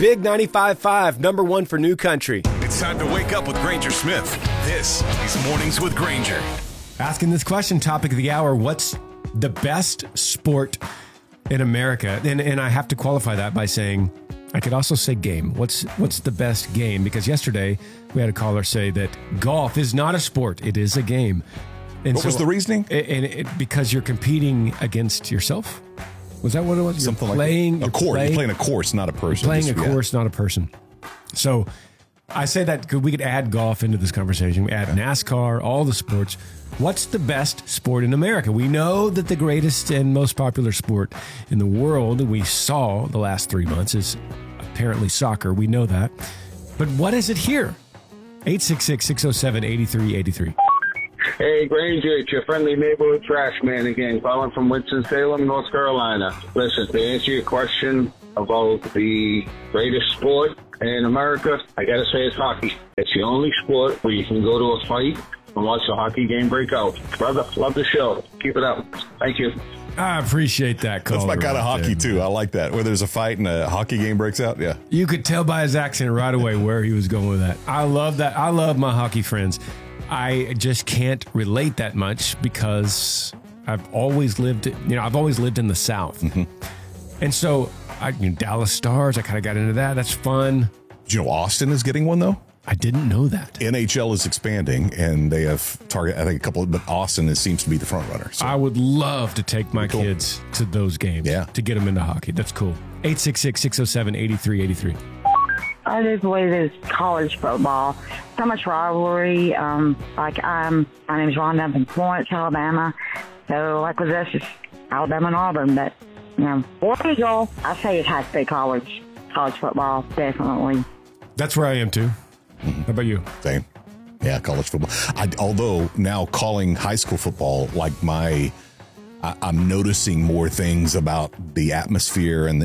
Big 95.5, number one for New Country. It's time to wake up with Granger Smith. This is Mornings with Granger. Asking this question, topic of the hour, what's the best sport in America? And I have to qualify that by saying, I could also say game. What's the best game? Because yesterday we had a caller say that golf is not a sport, it is a game. And what was the reasoning? Because you're competing against yourself. Was that what it was? Something playing, like that. You're playing a course, not a person. Playing a course, not a person. So I say that we could add golf into this conversation. We add NASCAR, all the sports. What's the best sport in America? We know that the greatest and most popular sport in the world we saw the last 3 months is apparently soccer. We know that. But what is it here? 866-607-8383. Hey, Granger, it's your friendly neighborhood trash man again, calling from Winston-Salem, North Carolina. Listen, to answer your question about the greatest sport in America, I gotta say it's hockey. It's the only sport where you can go to a fight and watch a hockey game break out. Brother, love the show. Keep it up. Thank you. I appreciate that call. That's my kind of hockey, too. I like that. Where there's a fight and a hockey game breaks out, yeah. You could tell by his accent right away where he was going with that. I love that. I love my hockey friends. I just can't relate that much because I've always lived in the South. Mm-hmm. And so Dallas Stars, I kind of got into that. That's fun. Do you know Austin is getting one, though? I didn't know that. NHL is expanding, and they have target, I think, a couple, but Austin seems to be the front runner. So. I would love to take my kids to those games to get them into hockey. That's cool. 866-607-8383. I just believe it's college football. So much rivalry. My name is Rhonda. I'm from Florence, Alabama. So, with us, it's Alabama and Auburn. But, War Eagle, I say it has to be college football, definitely. That's where I am, too. How about you? Same. Yeah, college football. Although now calling high school football, I'm noticing more things about the atmosphere and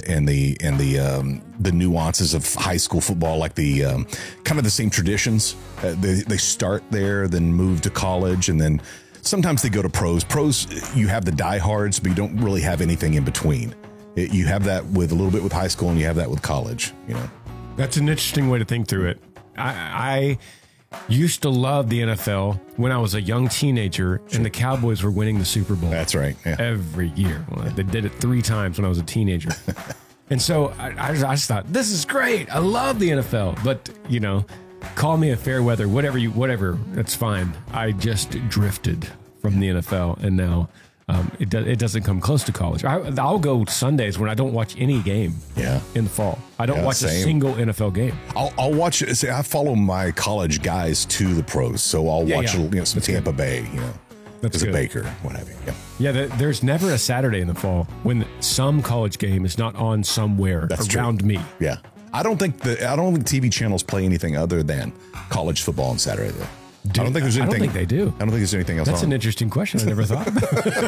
the nuances of high school football, like the kind of the same traditions. They start there, then move to college, and then sometimes they go to pros. Pros, you have the diehards, but you don't really have anything in between. You have that with a little bit with high school, and you have that with college. That's an interesting way to think through it. I used to love the NFL when I was a young teenager, and the Cowboys were winning the Super Bowl. That's right. Yeah. Every year. Well, they did it 3 times when I was a teenager. And so I just thought, this is great. I love the NFL. But, call me a fair weather, whatever, that's fine. I just drifted from the NFL, and now it doesn't come close to college. I'll go Sundays when I don't watch any game in the fall. I don't watch a single NFL game. I'll watch it. I follow my college guys to the pros, so I'll watch some Tampa Bay, That's a Baker, what have you. Yeah, there's never a Saturday in the fall when some college game is not on somewhere around me. Yeah. I don't think TV channels play anything other than college football on Saturday, though. I don't think there's anything. I don't think they do. I don't think there's anything else. That's an interesting question. I never thought about.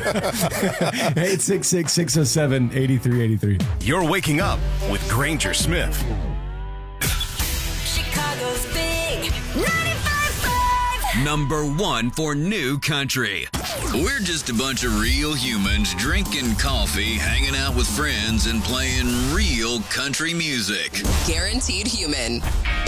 866-607-8383. You're waking up with Granger Smith. Chicago's big 95.5. Number 1 for New Country. We're just a bunch of real humans drinking coffee, hanging out with friends, and playing real country music. Guaranteed human.